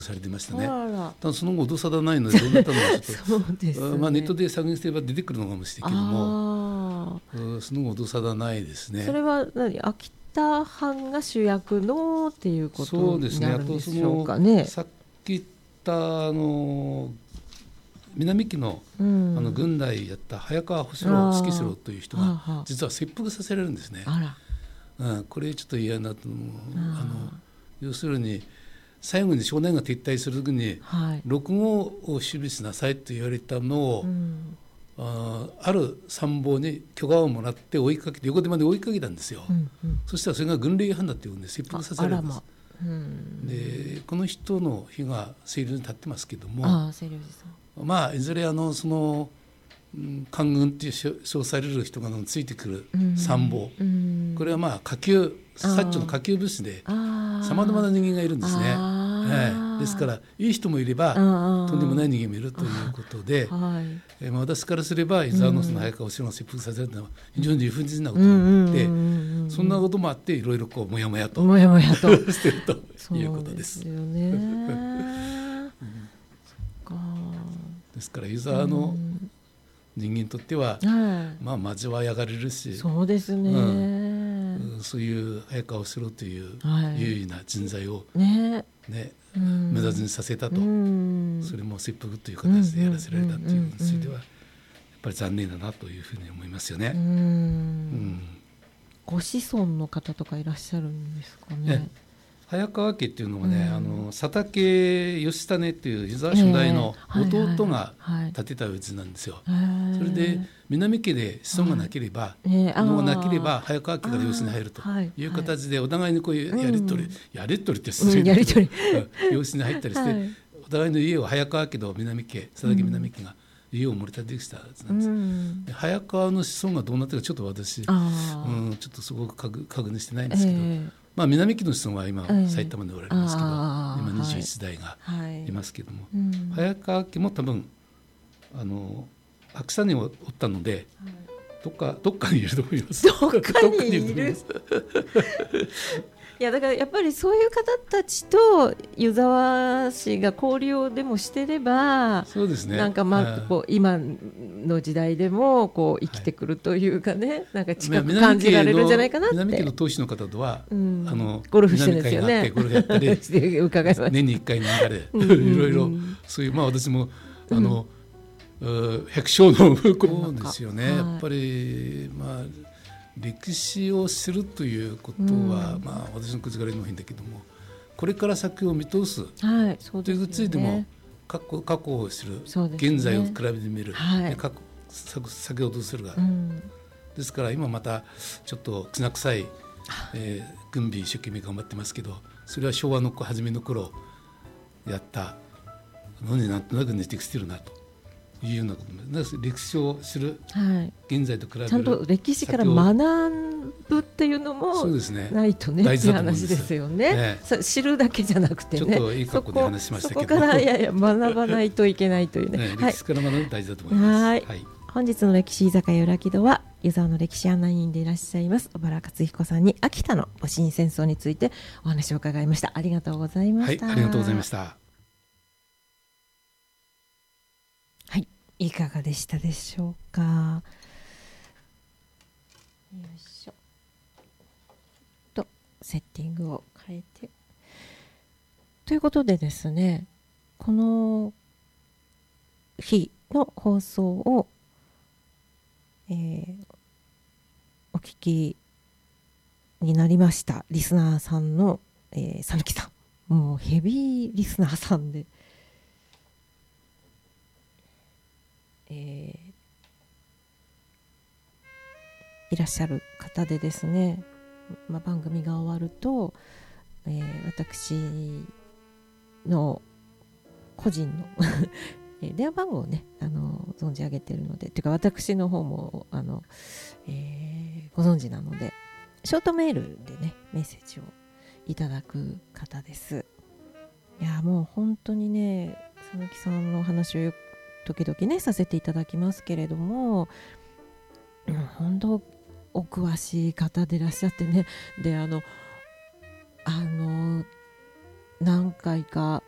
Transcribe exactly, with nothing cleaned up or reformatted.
されてましたね。 あらただその後音沙汰ないのでどうなったのかちょっとそうですね、 まあ、ネットで探せば出てくるのかもしれないけども、 あうんその後音沙汰ないですね。 それは何、秋田藩が主役のっていうことになるんでしょうかね。 さっき言ったあの南紀の、うん、あの軍代やった早川星郎助四郎という人が実は切腹させられるんですね。 あら、 うん、これちょっと嫌なと思う。あの要するに最後に少年が撤退するときに、はい、録語を守備しなさいと言われたのを、うん、あ, ある参謀に許可をもらって追いかけて横手まで追いかけたんですよ、うんうん、そしたらそれが軍令違反だっていうんで切腹させられるんです。ああ、まうん、でこの人の日が清涼に立ってますけども、 あ清涼寺さん、 まあいずれあのその官軍っていう称される人がついてくる参謀、うん、これはまあ下級薩長の下級武士でさまざまな人間がいるんですね、ええ、ですからいい人もいればとんでもない人間もいるということで、はいえーまあ、私からすれば伊沢のその早川星郎が切腹させるのは非常に理不尽なことで、うん、そんなこともあっていろいろこうもやもやともやもやとしてるということです。 そうですよね、うん、そっかですから伊沢の人間にとっては、はいまあ、交わやがれるしそうですね、 うん、そういう早川星郎という優位な人材を、ねねうん、目立つにさせたと、うん、それも切腹という形でやらせられたというのについてはやっぱり残念だなというふうに思いますよね。うん、うん、 ご子孫の方とかいらっしゃるんですかね。ね早川家っていうのはね、うん、あの佐竹義胤っていう湯沢初代の弟が建てたうちなんですよ、えーはいはいはい、それで南家で子孫がなければ、はいえー、子孫がなければ早川家から養子に入るという形でお互いにこういうやり取り、うん、やり取りって失礼だけど、うん、養子に入ったりして、はい、お互いの家を早川家と南家佐竹南家が家を盛り立ててきたはずなんです、うん、で早川の子孫がどうなってるかちょっと私、うん、ちょっとすごく確認してないんですけど、えーまあ、南紀の子孫は今埼玉でおられますけど、今にじゅういち代がいますけども、はいはいうん、早川家も多分あの白山におったので、はい、どっかどっかにいると思います。 どっかにいるいやだからやっぱりそういう方たちと湯沢市が交流でもしてればそうですね、 なんかまあこう今の時代でもこう生きてくるというかね、はい、なんか近く感じられるんじゃないかなって。 南家の当主の方とは、うん、あのゴルフしてるんですよね。 ゴルフやったり伺いま年にいっかい飲んだりいろいろそういうまあ私もあの、うん、百姓の子ですよね、はい、やっぱりまあ歴史を知るということは、うんまあ、私の口から言うのも変だけどもこれから先を見通す、はいそうですよね、というついても過去、過去を知る、ね、現在を比べてみる、はい、過去先ほどするが、うん、ですから今またちょっときな臭い、えー、軍備一生懸命頑張ってますけどそれは昭和の初めの頃やったのになんとなく似てきてるなというようなことです。歴史を知る、はい、現在と比べるちゃんと歴史から学ぶっていうのもないとねっていう話ですよね。ね知るだけじゃなくてねちょっといい格好で話しましたけどそ, こそこからいやいや学ばないといけないというね、ね歴史から学ぶの大事だと思います。はいはい、 本日の歴史居酒屋裏木戸は湯沢の歴史案内人でいらっしゃいます小原克彦さんに秋田の戊辰戦争についてお話を伺いました。ありがとうございました。 はい、ありがとうございました。 いかがでしたでしょうか。よいしょとセッティングを変えてということでですねこの日の放送を、えー、お聞きになりましたリスナーさんのさぬきさんもうヘビーリスナーさんでえー、いらっしゃる方でですね、まあ、番組が終わると、えー、私の個人の電話番号をねあの存じ上げているのでというか私の方もあの、えー、ご存知なのでショートメールでねメッセージをいただく方です。いやもう本当にねさぬきさんのお話をよく時々ねさせていただきますけれども、うん、本当お詳しい方でいらっしゃってねであのあの何回か